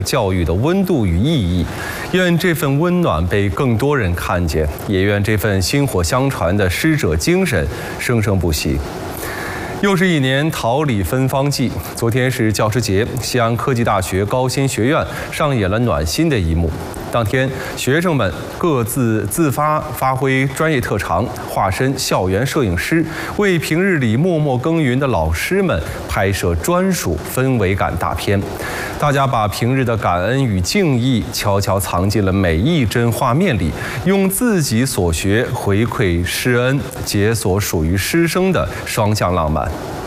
教育的温度与意义，愿这份温暖被更多人看见，也愿这份薪火相传的师者精神生生不息。又是一年桃李芬芳季，昨天是教师节，西安科技大学高新学院上演了暖心的一幕。当天，学生们各自发挥专业特长，化身校园摄影师，为平日里默默耕耘的老师们拍摄专属氛围感大片。大家把平日的感恩与敬意悄悄藏进了每一帧画面里，用自己所学回馈师恩，解锁属于师生的双向浪漫。